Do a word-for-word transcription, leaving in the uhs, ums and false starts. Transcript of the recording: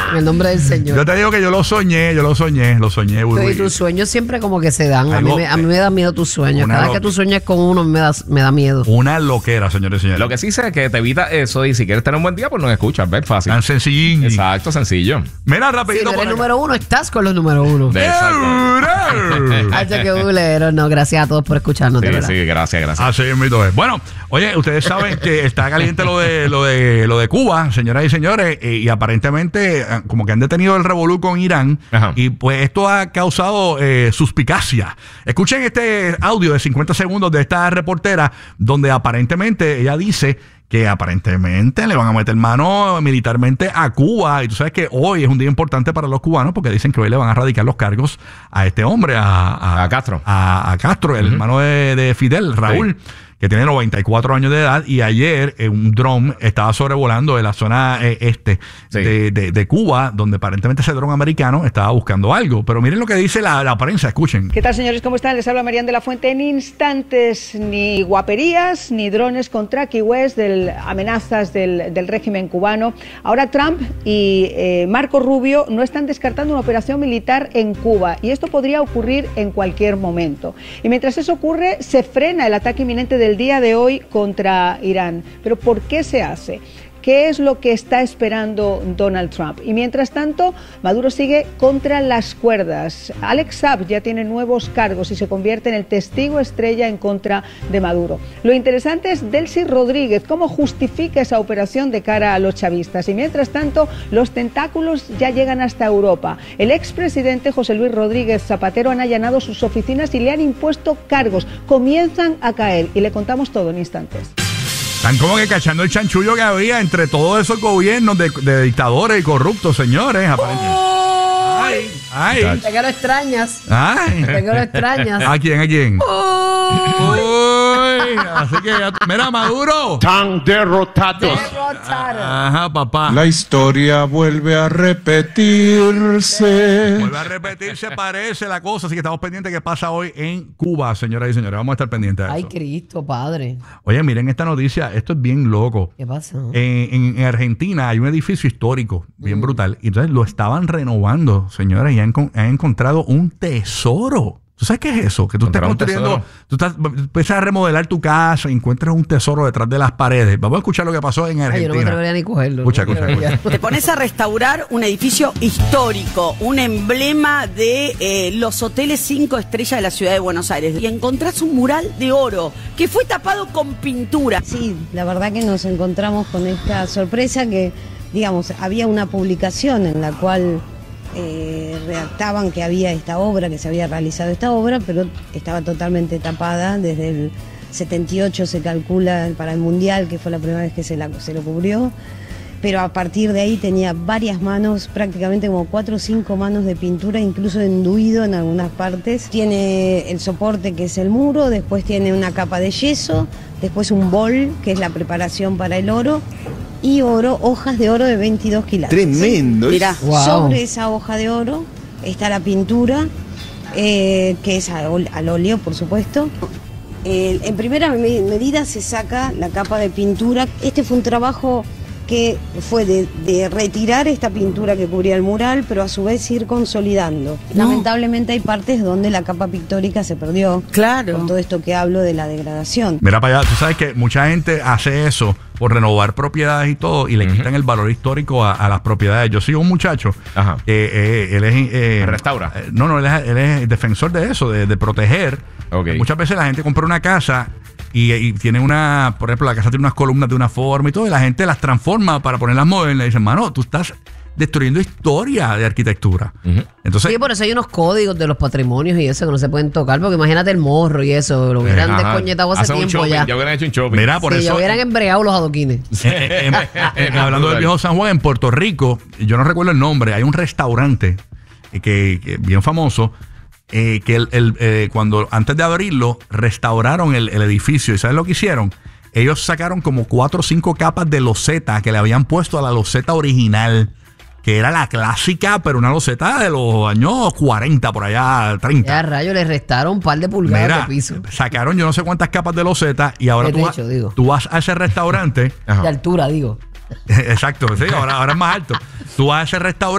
En el nombre del Señor. Yo te digo que yo lo soñé, yo lo soñé, lo soñé. Uy, Y uy. tus sueños siempre como que se dan. A mí, Algo- me, a mí me da miedo tus sueños. Una Cada lo- vez que tú sueñas con uno me da, me da miedo. Una loquera, señores y señores. Lo que sí sé es que te evita eso y si quieres tener un buen día, pues nos escuchas, ¿ves? Fácil. Tan sencillín. Exacto, sencillo. Mira, Si rapidito. no eres por el acá. número uno, estás con los número uno. De- Exacto. Hacho, qué bulero. No, gracias a todos por escucharnos, de Sí, verdad. sí, gracias, gracias. Así mismo es. Bueno, oye, ustedes saben que está caliente lo de lo de lo de Cuba, señoras y señores, eh, y aparentemente eh, como que han detenido el revolú con Irán. Ajá. Y pues esto ha causado eh, suspicacia. Escuchen este audio de cincuenta segundos de esta reportera donde aparentemente ella dice que aparentemente le van a meter mano militarmente a Cuba. Y tú sabes que hoy es un día importante para los cubanos porque dicen que hoy le van a radicar los cargos a este hombre, a, a, A Castro. A, a Castro, el Ujú. hermano de, de Fidel, Raúl. Sí. Que tiene noventa y cuatro años de edad, y ayer eh, un dron estaba sobrevolando en la zona eh, este Sí. de, de, de Cuba, donde aparentemente ese dron americano estaba buscando algo. Pero miren lo que dice la, la prensa, escuchen. ¿Qué tal, señores? ¿Cómo están? Les habla Marian de la Fuente. En instantes, ni guaperías, ni drones contra Key West, del, amenazas del, del régimen cubano. Ahora Trump y eh, Marco Rubio no están descartando una operación militar en Cuba, y esto podría ocurrir en cualquier momento. Y mientras eso ocurre, se frena el ataque inminente del día de hoy contra Irán. ¿Pero por qué se hace? ¿Qué es lo que está esperando Donald Trump? Y mientras tanto, Maduro sigue contra las cuerdas. Alex Saab ya tiene nuevos cargos y se convierte en el testigo estrella en contra de Maduro. Lo interesante es Delcy Rodríguez, cómo justifica esa operación de cara a los chavistas. Y mientras tanto, los tentáculos ya llegan hasta Europa. El expresidente José Luis Rodríguez Zapatero han allanado sus oficinas y le han impuesto cargos. Comienzan a caer y le contamos todo en instantes. Están como que cachando el chanchullo que había entre todos esos gobiernos de, de dictadores y corruptos, señores. Aparentemente. Ay, ay, Chacho. ¿De qué lo extrañas? ay. ¿De qué lo extrañas? ¿A quién? ¿A quién? Uy, así que ya- mira, Maduro. Tan derrotados. Derrotaron. Ajá, papá. La historia vuelve a repetirse. Vuelve a repetirse, parece la cosa. Así que estamos pendientes de qué pasa hoy en Cuba, señoras y señores. Vamos a estar pendientes de Ay, eso. Cristo, padre. Oye, miren esta noticia. Esto es bien loco. ¿Qué pasa? En, en- en Argentina hay un edificio histórico bien brutal. Y entonces lo estaban renovando, señores, y han, con- han encontrado un tesoro. ¿Tú sabes qué es eso? Que tú estás Encontrar un construyendo, tesoro. tú estás, empiezas a remodelar tu casa y encuentras un tesoro detrás de las paredes. Vamos a escuchar lo que pasó en Ay, yo no me Argentina. atrevería ni cogerlo. Escucha, no escucha, quiero escucha. ya. Te pones a restaurar un edificio histórico, un emblema de eh, los hoteles cinco estrellas de la ciudad de Buenos Aires, y encontrás un mural de oro que fue tapado con pintura. Sí, la verdad que nos encontramos con esta sorpresa que, digamos, había una publicación en la cual eh, redactaban que había esta obra, que se había realizado esta obra, pero estaba totalmente tapada. Desde el setenta y ocho se calcula para el Mundial, que fue la primera vez que se, la, se lo cubrió, pero a partir de ahí tenía varias manos, prácticamente como cuatro o cinco manos de pintura, incluso enduido en algunas partes. Tiene el soporte, que es el muro, después tiene una capa de yeso, después un bol, que es la preparación para el oro, y oro, hojas de oro de veintidós quilates. Tremendo. Mirá, Wow. Sobre esa hoja de oro está la pintura, eh, que es al, ol- al óleo, por supuesto. Eh, en primera me- medida se saca la capa de pintura. Este fue un trabajo que fue de, de retirar esta pintura que cubría el mural, pero a su vez ir consolidando. Lamentablemente hay partes donde la capa pictórica se perdió. Claro. Con todo esto que hablo de la degradación. Mira para allá, tú sabes que mucha gente hace eso por renovar propiedades y todo, y le Ujú. quitan el valor histórico a, a las propiedades. Yo sigo un muchacho Ajá. que eh, él es... eh, Restaura. eh, no, no, él es, él es defensor de eso, de, de proteger. Ok. Muchas veces la gente compra una casa y, y tiene una... Por ejemplo, la casa tiene unas columnas de una forma y todo, y la gente las transforma para ponerlas modernas. Y dicen, mano, tú estás destruyendo historia de arquitectura. Ujú. Entonces... Sí, por eso hay unos códigos de los patrimonios y eso que no se pueden tocar, porque imagínate el morro y eso, lo hubieran Ajá. descoñetado hace Hacen un tiempo shopping, ya. Ya hubieran hecho un shopping. Mira, por Si eso... hubieran embreado los adoquines. Eh, eh, eh, eh, hablando del viejo San Juan, en Puerto Rico, yo no recuerdo el nombre, hay un restaurante eh, que, que bien famoso, eh, que el, el, eh, cuando antes de abrirlo restauraron el, el edificio. ¿Y sabes lo que hicieron? Ellos sacaron como cuatro o cinco capas de loseta que le habían puesto a la loseta original, que era la clásica, pero una loseta de los años cuarenta, por allá, Ya treinta. rayo, le restaron un par de pulgadas Mira, de piso. sacaron yo no sé cuántas capas de loseta y ahora De tú, vas- techo, digo. tú vas a ese restaurante. Ajá. De altura, digo. Exacto, sí, ahora, ahora es más alto. Tú vas a ese restaurante